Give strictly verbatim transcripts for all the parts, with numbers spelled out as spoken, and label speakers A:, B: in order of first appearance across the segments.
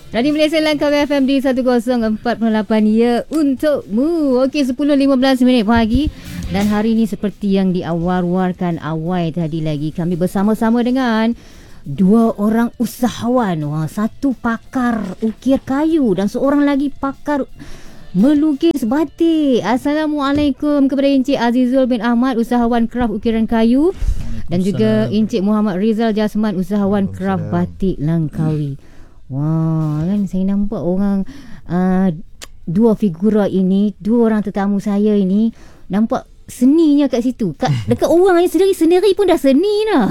A: Radio Malaysia Langkawi F M di seratus empat puluh lapan ya untukmu. Okey, sepuluh lima belas minit pagi. Dan hari ini seperti yang diawar-warkan awal tadi lagi, kami bersama-sama dengan dua orang usahawan. Wah, satu pakar ukir kayu dan seorang lagi pakar melukis batik. Assalamualaikum kepada Encik Azizul bin Ahmad, usahawan kraf ukiran kayu, dan juga Encik Muhammad Rizal Jasman, usahawan kraf batik Langkawi. Wah, kan saya nampak orang uh, dua figura ini, dua orang tetamu saya ini, nampak seninya kat situ. Kat, dekat orang ni sendiri-sendiri pun dah seni dah.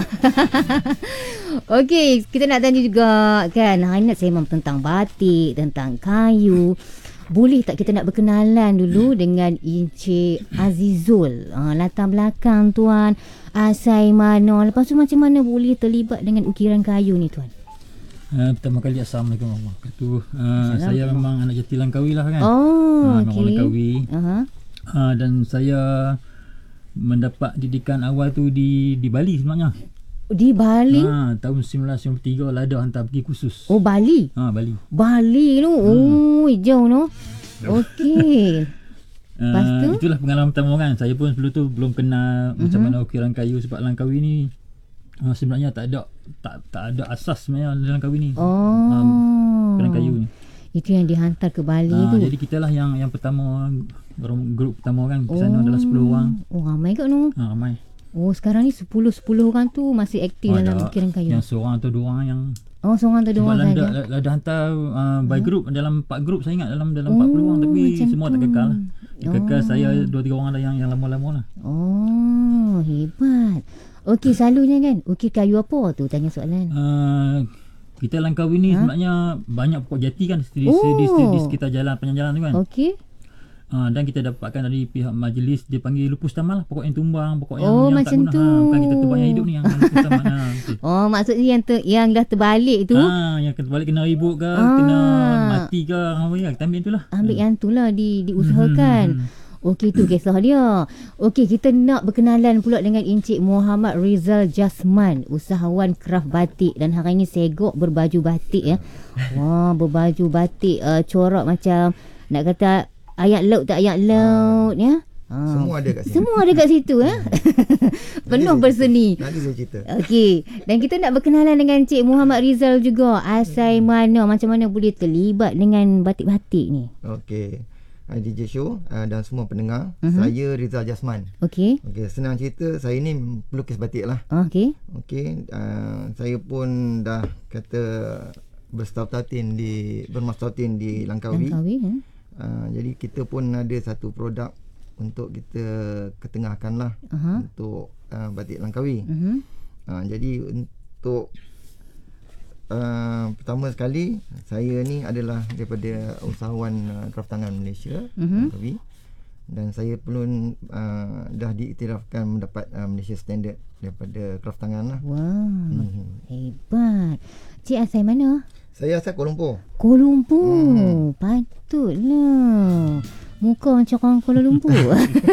A: Okey, kita nak tanya juga kan, hari ni saya memang tentang batik, tentang kayu. Boleh tak kita nak berkenalan dulu dengan Encik Azizul? Uh, latar belakang tuan, asal mana, lepas tu macam mana boleh terlibat dengan ukiran kayu ni tuan?
B: Uh, pertama kali Assalamualaikum warahmatullahi wabarakatuh. uh, Saya memang anak jati Langkawi lah kan.
A: Oh, uh,
B: okay. Orang Langkawi.
A: uh-huh.
B: uh, Dan saya mendapat didikan awal tu di di Bali sebenarnya.
A: Di Bali?
B: Ha, tahun sembilan belas sembilan puluh tiga Lada hantar pergi kursus.
A: Oh, Bali?
B: Ha, Bali.
A: Bali tu. Hmm. Oh, jauh no. Okey. Lepas tu?
B: Uh, itulah pengalaman pertama kan. Saya pun sebelum tu belum kenal uh-huh. macam mana ukiran kayu, sebab Langkawi ni uh, sebenarnya tak ada tak tak ada asas sebenarnya dalam Langkawi ni.
A: Oh.
B: Um, ukiran kayu ni.
A: Itu yang dihantar ke Bali uh, tu.
B: Jadi kita lah yang yang pertama, grup pertama kan ke sana. Oh. Dalam sepuluh orang.
A: Oh, ramai kat tu.
B: Ha, ramai.
A: Oh, sekarang ni sepuluh sepuluh orang tu masih aktif oh, dalam ukiran kayu.
B: Yang seorang atau dua orang yang
A: Oh, seorang atau dua orang saja.
B: Lada, lada hantar uh, by group, dalam empat group saya ingat, dalam dalam oh, empat puluh orang, tapi semua tak kekal lah. Kekal oh. Saya dua tiga orang lah yang yang lama-lama lah.
A: Oh, hebat. Okey, selalunya kan ukir kayu apa tu, tanya soalan.
B: Uh, kita Langkawi ni ha? sebenarnya banyak pokok jati kan di, oh. di, di, di sekitar jalan, panjang jalan tu kan.
A: Okey.
B: Uh, dan kita dapatkan dari pihak majlis, dia panggil lupus tamal lah, pokok yang tumbang, pokok yang,
A: oh,
B: yang tak guna.
A: Tu.
B: Ha, bukan kita tumbang yang hidup ni, yang lupus tamal. Ha, okay.
A: Oh, maksudnya yang ter, yang dah terbalik tu.
B: Ha, yang terbalik kena ribut ke, ah. kena mati ke, apa ya, kita ambil tu lah.
A: Ambil hmm. yang tu lah, di, diusahakan. Hmm. Okey, tu kisah dia. Okey, kita nak berkenalan pula dengan Encik Muhammad Rizal Jasman, usahawan kraf batik, dan hari ini segok berbaju batik ya. Wah, berbaju batik uh, corak macam nak kata ayat laut tak ayat laut ya.
C: Ha. Semua ada kat situ.
A: Semua ada kat situ ya. Penuh berseni.
C: Nanti saya cerita.
A: Okey, dan kita nak berkenalan dengan Encik Muhammad Rizal juga. Asal mana, macam mana boleh terlibat dengan batik-batik ni?
C: Okey. D J Show uh, dan semua pendengar, uh-huh. saya Rizal Jasman.
A: Okey.
C: Okey, senang cerita, saya ni pelukis batik lah.
A: Okey.
C: Okey, uh, saya pun dah kata bersetahun-tahun di bermasa-tahun di Langkawi.
A: Langkawi, hmm?
C: Uh, jadi kita pun ada satu produk untuk kita ketengahkan lah, uh-huh. untuk uh, batik Langkawi. Uh-huh. Uh, jadi untuk uh, pertama sekali, saya ni adalah daripada usahawan uh, kraf tangan Malaysia, uh-huh. Langkawi, dan saya pun uh, dah diiktirafkan mendapat uh, Malaysia Standard daripada kraf tangan lah.
A: Wow, uh-huh. hebat. Cik asal mana?
C: Saya asal Kuala Lumpur.
A: Kuala Lumpur. Hmm. Patutlah. Muka macam orang Kuala Lumpur.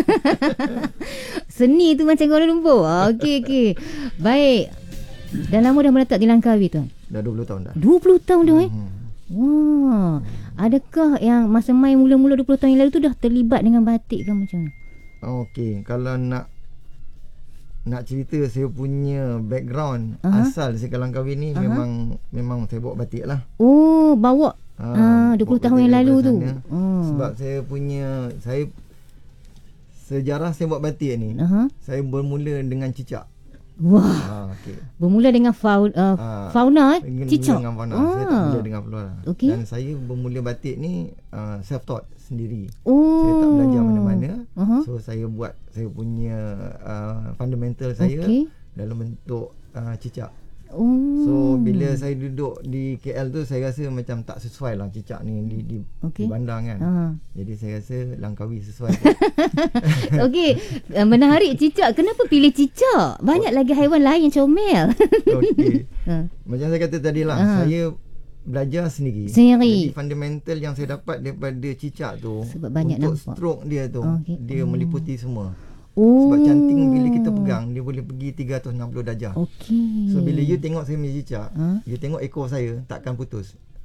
A: Seni tu macam Kuala Lumpur. Okey, okey. Baik. Dah lama dah menetap di Langkawi tuan?
C: Dah dua puluh tahun dah.
A: dua puluh tahun dah eh?
C: Hmm.
A: Wah. Adakah yang masa main mula-mula dua puluh tahun yang lalu tu dah terlibat dengan batik ke macam mana?
C: Okey, kalau nak nak cerita saya punya background, uh-huh. asal saya ke Langkawi ni, uh-huh. memang memang saya bawa batik lah.
A: Oh, bawa
C: ha,
A: uh, dua puluh tahun yang lalu tu.
C: Oh. Sebab saya punya saya sejarah saya buat batik ni, uh-huh. saya bermula dengan cicak.
A: Wah.
C: Ha, okay.
A: Bermula dengan fauna, uh, uh, fauna eh? Cicak.
C: Dengan fauna. Ah. Saya tak mula dengan flora.
A: Okay.
C: Dan saya bermula batik ni uh, self-taught sendiri.
A: Oh.
C: Saya tak belajar mana-mana.
A: Uh-huh.
C: So saya buat saya punya uh, fundamental saya okay. dalam bentuk uh, cicak.
A: Oh.
C: So bila saya duduk di K L tu, saya rasa macam tak sesuai lah cicak ni di di, okay. di bandar kan. Uh-huh. Jadi saya rasa Langkawi sesuai.
A: Okey, menarik cicak. Kenapa pilih cicak? Banyak oh. lagi haiwan lain yang comel.
C: Okey. Uh. Macam saya kata tadi lah, uh-huh. saya belajar sendiri.
A: Sendiri.
C: Jadi fundamental yang saya dapat daripada cicak tu,
A: sebab banyak
C: untuk
A: nampak
C: stroke dia tu, okay. dia hmm. meliputi semua.
A: Oh.
C: Sebab canting bila kita pegang, dia boleh pergi tiga ratus enam puluh darjah.
A: Okey.
C: So bila you tengok saya punya cicak, huh? you tengok ekor saya takkan putus.
A: Oh,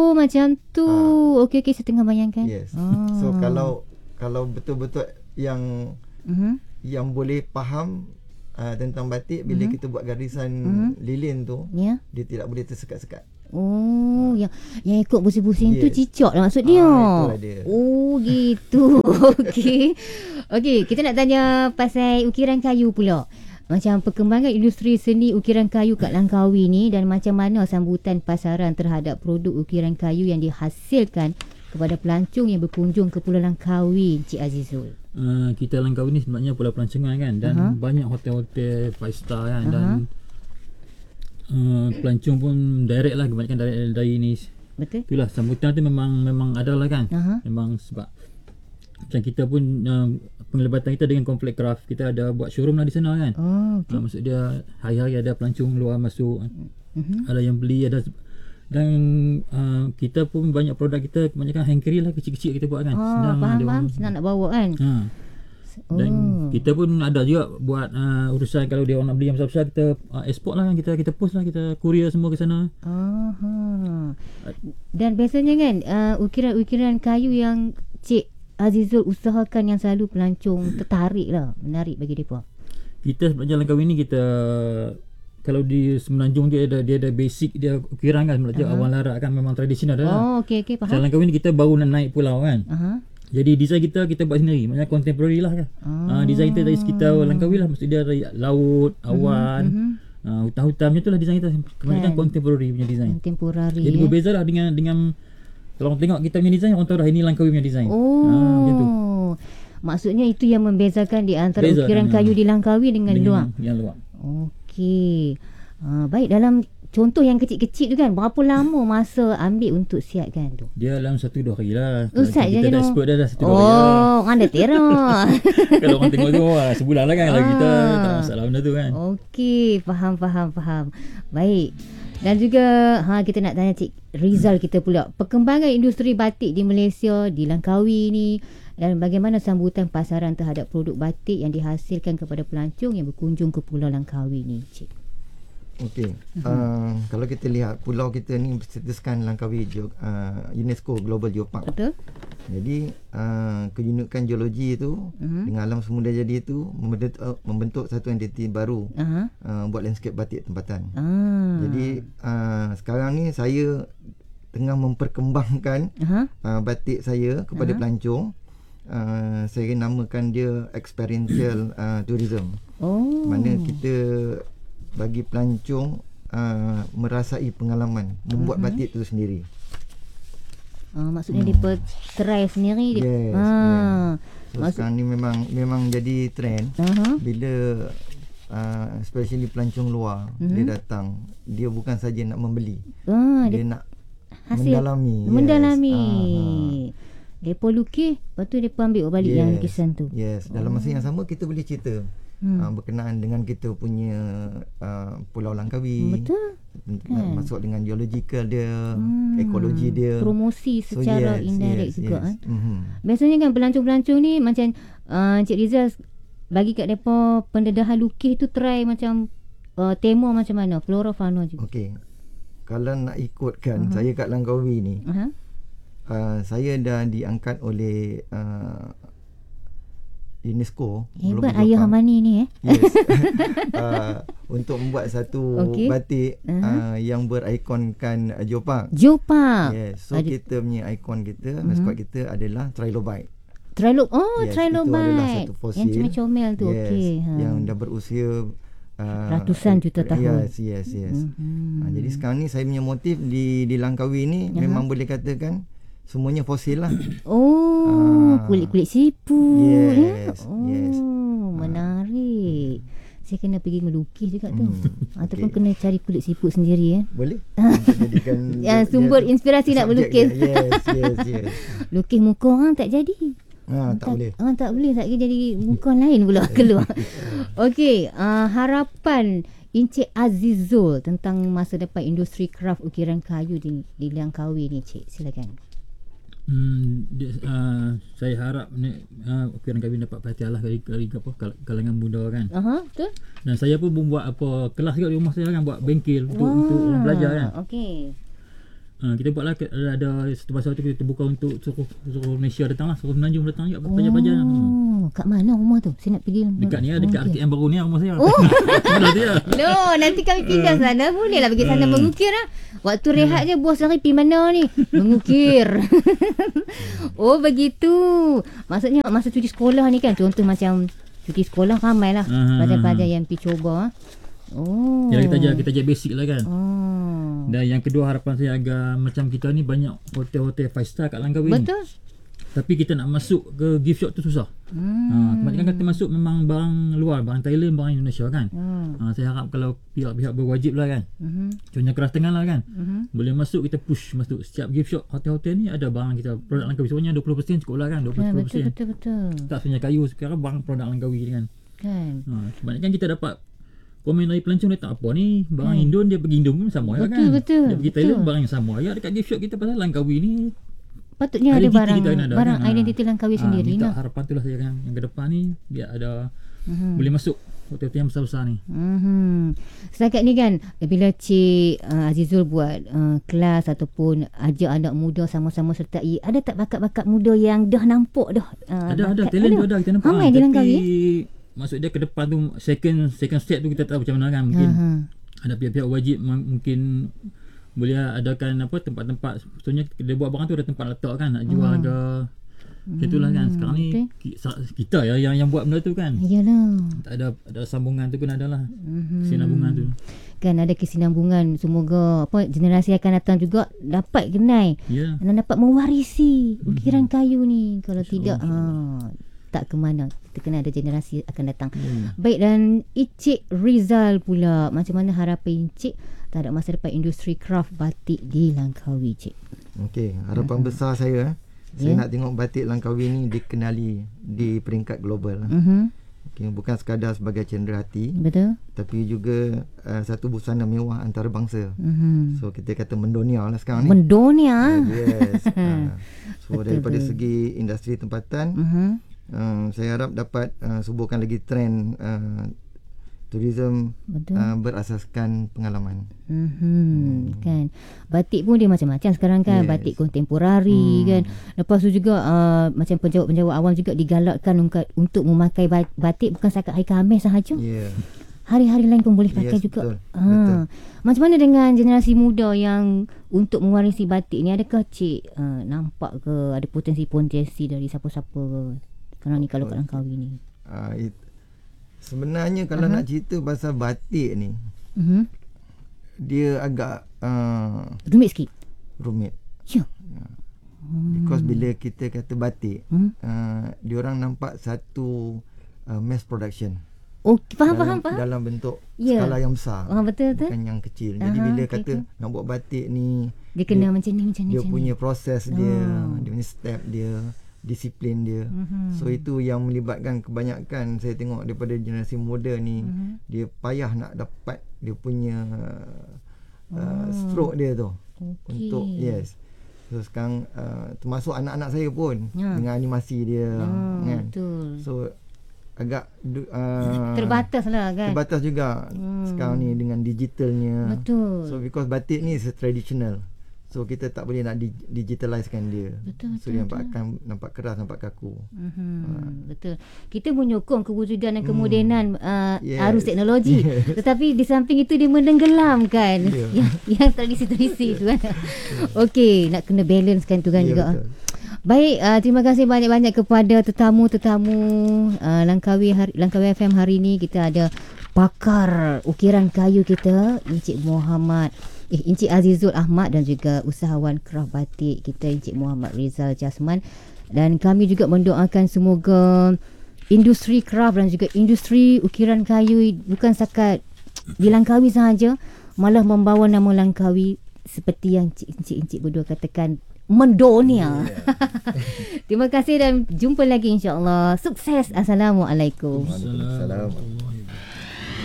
A: Oh, macam tu.
C: Ah.
A: Okey okey, saya tengah bayangkan.
C: Yes.
A: Ah.
C: So kalau kalau betul-betul yang
A: uh-huh.
C: yang boleh faham uh, tentang batik, bila uh-huh. kita buat garisan uh-huh. lilin tu,
A: yeah.
C: dia tidak boleh tersekat-sekat.
A: Oh, yang yang ikut pusing-pusing
C: yes.
A: tu cicak lah maksud dia.
C: Ah, itulah dia.
A: Oh, gitu. Okey. Okey, kita nak tanya pasal ukiran kayu pula. Macam perkembangan industri seni ukiran kayu kat Langkawi ni, dan macam mana sambutan pasaran terhadap produk ukiran kayu yang dihasilkan kepada pelancong yang berkunjung ke Pulau Langkawi, Encik Azizul?
B: Uh, kita Langkawi ni sebenarnya pulau pelancongan kan, dan uh-huh. banyak hotel-hotel five star kan, uh-huh. dan Uh, pelancong pun direct lah, kebanyakan direct dari ni.
A: Betul.
B: Itulah sambutan tu memang memang ada lah kan.
A: Uh-huh.
B: Memang sebab macam kita pun uh, penglibatan kita dengan Complex Craft, kita ada buat showroom lah di sana kan.
A: Oh, okay.
B: uh, maksud dia hari-hari ada pelancong luar masuk, uh-huh. ada yang beli, ada, dan uh, kita pun banyak produk kita kebanyakan hand carry lah, kecil-kecil kita buat kan.
A: Oh,
B: senang
A: faham,
B: lah,
A: faham. Senang nak bawa kan.
B: Ha. Dan
A: oh.
B: kita pun ada juga buat uh, urusan kalau dia orang nak beli yang besar-besar, kita uh, export lah kan, kita kita post lah, kita courier semua ke sana.
A: Aha. Dan biasanya kan uh, ukiran-ukiran kayu yang Cik Azizul usahakan yang selalu pelancong tertarik lah, menarik bagi mereka.
B: Kita sebenarnya Langkawi ni kita, kalau di Semenanjung dia ada dia ada basic dia ukiran kan, sebenarnya uh-huh. awal larak kan memang tradisional dah.
A: Oh, okey okey, faham.
B: Langkawi ni kita baru nak naik pulau kan.
A: Aha.
B: Jadi design kita kita buat sendiri, maknanya contemporary lah kan. Ah. Uh, design kita dari sekitar Langkawi lah, maksud dia dari laut, awan, uh-huh. uh, hutan-hutan, macam tu lah design kita. Kebanyakan kan contemporary punya design.
A: Contemporary.
B: Jadi
A: eh?
B: berbeza lah dengan dengan kalau orang tengok kita punya design, orang tahu dah ini Langkawi punya design.
A: Oh.
B: Ah, macam tu.
A: Maksudnya itu yang membezakan di antara
B: Beza
A: ukiran
B: dengan,
A: kayu di Langkawi dengan,
B: dengan
A: luar.
B: Yang luar.
A: Okey. Uh, baik, dalam contoh yang kecil-kecil tu kan, berapa lama masa ambil untuk siapkan tu?
B: Dia dalam satu dua hari lah.
A: Ustaz
B: kita
A: je
B: dah
A: no.
B: expert dah, dah satu dua
A: oh,
B: hari lah.
A: Oh, kan dah terah.
B: Kalau orang tengok tu wah, sebulan lah kan.
A: Ah.
B: Kita tak ada masalah benda tu kan.
A: Okey, faham, faham, faham. Baik. Dan juga ha, kita nak tanya Cik Rizal kita pula, perkembangan industri batik di Malaysia, di Langkawi ni, dan bagaimana sambutan pasaran terhadap produk batik yang dihasilkan kepada pelancong yang berkunjung ke Pulau Langkawi ni, Cik?
C: Okey. Uh-huh. Uh, kalau kita lihat pulau kita ni berstatuskan Langkawi uh, UNESCO Global Geopark.
A: Betul.
C: Jadi uh, keunikan geologi itu uh-huh. dengan alam semula jadi itu membentuk, uh, membentuk satu entiti baru uh-huh. uh, buat landscape batik tempatan. Uh. Jadi uh, sekarang ni saya tengah memperkembangkan uh-huh. uh, batik saya kepada uh-huh. pelancong. Uh, saya namakan dia experiential uh, tourism. Oh. Mana kita bagi pelancong uh, merasai pengalaman membuat uh-huh. batik itu sendiri.
A: Uh, maksudnya hmm. dia try sendiri.
C: Yes,
A: ah.
C: yes. So
A: Maksud...
C: sekarang ni memang memang jadi trend. Uh-huh. Bila uh, especially pelancong luar uh-huh. dia datang, dia bukan saja nak membeli. Uh, dia, dia nak hasil mendalami.
A: Mendalami. Yes. Uh-huh. Depa lukis, lepas tu depa ambil balik yes. yang lukisan tu.
C: Yes, dalam masa oh. yang sama kita boleh cerita. Hmm. Uh, berkenaan dengan kita punya uh, Pulau Langkawi. Betul. Kan? Masuk dengan geological dia, hmm. ekologi dia.
A: Promosi secara so, yes, indirect yes, juga yes. kan. Mm-hmm. Biasanya kan pelancong-pelancong ni macam uh, Cik Rizal bagi kat depa pendedahan lukis tu try macam uh, tema macam mana, flora fauna juga. Okey.
C: Kalau nak ikutkan uh-huh. saya kat Langkawi ni. Uh-huh. Uh, saya dah diangkat oleh uh, UNESCO.
A: Hebat ayah Hamani ni eh.
C: Yes. uh, untuk membuat satu okay. batik uh-huh. uh, yang berikonkan uh, Geopark.
A: Geopark.
C: Yes. So Ad- kita punya ikon kita, uh-huh. maskot kita adalah trilobite.
A: Trilobite. Oh, yes, trilobite.
B: Itu
C: adalah satu fosil.
A: Yang comel-comel tu.
C: Yes.
A: Okey. Ha.
C: Yang dah berusia uh,
A: ratusan juta tahun.
C: Yes, yes, yes. Uh-huh. Uh, jadi sekarang ni saya punya motif di di Langkawi ni uh-huh. memang boleh katakan semuanya fosil lah.
A: Oh, ah. kulit-kulit siput.
C: Yes,
A: oh,
C: yes.
A: Menarik. Ah. Saya kena pergi melukis juga tu. Hmm, Ataupun okay. kena cari kulit siput sendiri eh.
C: Boleh. Jadikan
A: yang sumber yes, inspirasi nak melukis.
C: Yes, yes, yes.
A: Lukis muka orang tak jadi.
C: Ha, tak, tak boleh.
A: Ah, tak boleh, tak jadi muka lain pula keluar. Okey, uh, harapan Encik Azizul tentang masa depan industri kraft ukiran kayu di, di Langkawi ni, Cik. Silakan.
B: Hmm, dia, uh, saya harap ni uh, ukiran kayu dapat perhatian lah dari, dari apa, kalangan muda kan.
A: Aha, betul.
B: Dan saya pun membuat apa kelas juga di rumah saya kan, buat bengkel untuk,
A: Wah,
B: untuk orang belajar kan.
A: Okey.
B: Uh, kita buatlah ada, ada satu pasar tu kita buka untuk suruh, suruh Malaysia datang lah, suruh Menanjung datang juga pelajar-pelajar.
A: Oh, kat mana rumah tu? Saya nak pergi.
B: Dekat ni lah, dekat
A: okay.
B: R T M baru ni lah rumah saya.
A: Oh.
B: Sebelah dia.
A: No, nanti kami pindah sana. Boleh lah pergi sana
B: Uh.
A: mengukir lah. Waktu rehat je bos lari pergi mana ni? Mengukir. Oh begitu. Maksudnya masa cuti sekolah ni kan, contoh macam cuti sekolah ramai lah
B: Uh.
A: pelajar-pelajar yang pergi cuba. Oh.
B: Ya, kita ajar kita ajar basic lah kan.
A: Oh.
B: Dan yang kedua harapan saya agar macam kita ni banyak hotel-hotel five star kat Langkawi ni.
A: Betul.
B: Tapi kita nak masuk ke gift shop tu susah.
A: Hmm.
B: Ha, kebanyakan kata masuk memang barang luar, barang Thailand, barang Indonesia kan.
A: Hmm.
B: Ha, saya harap kalau pihak-pihak berwajib lah kan.
A: Uh-huh.
B: Contohnya Keras Tengah lah kan.
A: Uh-huh.
B: Boleh masuk, kita push masuk setiap gift shop hotel-hotel ni ada barang kita, produk Langkawi. Sebenarnya dua puluh peratus cukup lah kan, dua puluh
A: Ya,
B: peratus.
A: betul betul betul.
B: Tak sebenarnya kayu sekarang barang produk Langkawi kan.
A: Kan.
B: Ha, kebanyakan kita dapat komen dari pelancong dia tak apa ni, barang
A: Hmm.
B: Indon dia pergi Indon pun sama
A: Betul,
B: lah kan.
A: betul,
B: Dia pergi
A: betul.
B: Thailand barang yang sama ya dekat gift shop kita pasal Langkawi ni.
A: Patutnya ada
B: Identiti
A: barang
B: kita kena ada,
A: barang
B: kan?
A: identiti Langkawi
B: Ha,
A: sendiri
B: minta
A: lah.
B: harapan tu lah saya kan yang ke depan ni biar ada
A: Mhm.
B: boleh masuk hotel-hotel yang besar-besar ni.
A: Hmm. Setakat ni kan bila Cik uh, Azizul buat uh, kelas ataupun ajak anak muda sama-sama sertai, ada tak bakat-bakat muda yang dah nampak dah uh,
B: Ada ada
A: bakat?
B: talent tu ada kita nampak.
A: Ramai
B: ha,
A: di
B: tapi
A: Langkawi.
B: maksud dia ke depan tu second second step tu kita tak tahu macam mana kan. Mungkin
A: Ha, ha.
B: ada pihak-pihak wajib m- mungkin boleh adakan apa tempat-tempat, contohnya dia buat barang tu ada tempat letak kan nak jual
A: Hmm.
B: ke. Macam itulah kan sekarang ni
A: okay.
B: ki- sa- kita ya yang yang buat benda tu kan.
A: Iyalah.
B: Tak ada ada sambungan tu pun adalah.
A: Mhm.
B: Sinambungan tu.
A: Kan ada kesinambungan, semoga apa generasi akan datang juga dapat kenal
B: Ya.
A: dan dapat mewarisi ukiran
B: Mhm.
A: kayu ni. Kalau
B: InsyaAllah,
A: tidak ha, tak ke mana. Kita kena ada generasi akan datang.
B: Ya.
A: Baik, dan Encik Rizal pula, macam mana harapan Encik terhadap masa depan industri kraft batik di Langkawi, Cik?
C: Okey, harapan besar saya, saya
A: Ya.
C: nak tengok batik Langkawi ni dikenali di peringkat global.
A: Uh-huh.
C: Okay, bukan sekadar sebagai cenderahati,
A: Betul?
C: tapi juga uh, satu busana mewah antarabangsa.
A: Uh-huh.
C: So kita kata mendunia lah sekarang ni.
A: Mendunia.
C: Uh, yes. uh, so
A: Betul,
C: daripada
A: betul.
C: segi industri tempatan,
A: Uh-huh.
C: uh, saya harap dapat uh, suburkan lagi trend uh, tourism
A: Betul.
C: uh, berasaskan pengalaman.
A: Hmm, hmm. Kan batik pun dia macam-macam sekarang kan.
C: Yes.
A: Batik kontemporari
C: Hmm.
A: kan. Lepas tu juga uh, macam penjawat-penjawat awam juga digalakkan untuk, untuk memakai ba- batik bukan setakat hari Khamis sahaja.
C: Ya. Yeah.
A: Hari-hari lain pun boleh pakai
C: Yes,
A: juga.
C: betul,
A: Ha.
C: betul.
A: Macam mana dengan generasi muda yang untuk mewarisi batik ni, adakah Cik uh, nampak ke ada potensi-potensi dari siapa-siapa sekarang ni kalau kat Langkawi ni?
C: Uh, it, sebenarnya kalau
A: Aha.
C: nak cerita pasal batik ni,
A: Uh-huh.
C: dia agak uh,
A: Rumit sikit.
C: rumit.
A: Ya.
C: Because bila kita kata batik,
A: Hmm.
C: uh, diorang nampak satu uh, mass production.
A: Oh, faham,
C: dalam,
A: faham, faham.
C: dalam bentuk
A: Ya.
C: skala yang besar.
A: Ah, betul, betul.
C: Bukan yang kecil. Jadi
A: Aha,
C: bila
A: okey,
C: kata
A: okey.
C: nak buat batik ni,
A: Dia kena macam ni, macam ni,
C: dia
A: macam
C: punya
A: ni.
C: proses dia,
A: Oh.
C: dia punya step dia, disiplin dia.
A: Mhm.
C: So itu yang melibatkan kebanyakan saya tengok daripada generasi muda ni,
A: Mhm.
C: dia payah nak dapat dia punya uh,
A: Oh.
C: stroke dia tu.
A: Okey.
C: Untuk yes. So sekarang uh, termasuk anak-anak saya pun
A: Ya.
C: dengan animasi dia
A: Oh,
C: kan.
A: betul.
C: So agak du- uh,
A: Terbatas lah kan.
C: terbatas juga
A: Hmm.
C: sekarang ni dengan digitalnya.
A: Betul.
C: So because batik ni is traditional. So kita tak boleh nak di- digitalizekan dia.
A: Betul,
C: So
A: betul,
C: dia
A: betul.
C: nampak akan nampak keras, nampak kaku.
A: Mhm, betul. Kita menyokong kewujudan dan kemodenan uh,
C: Yes.
A: arus teknologi.
C: Yes.
A: Tetapi di samping itu dia menenggelamkan
C: Ya.
A: yang, yang tradisi-tradisi tu kan. Okey, nak kena balancekan tu kan
C: Ya,
A: juga.
C: betul.
A: Baik, uh, terima kasih banyak-banyak kepada tetamu-tetamu uh, Langkawi hari, Langkawi F M hari ini. Kita ada pakar ukiran kayu kita, Encik Muhammad Eh, Encik Azizul Ahmad, dan juga usahawan kraft batik kita, Encik Muhammad Rizal Jasman. Dan kami juga mendoakan semoga industri kraft dan juga industri ukiran kayu bukan setakat di Langkawi sahaja, malah membawa nama Langkawi seperti yang encik-encik berdua katakan, mendunia. Terima kasih dan jumpa lagi insya-Allah. Sukses. Assalamualaikum.
C: Waalaikumsalam.
B: Assalamualaikum.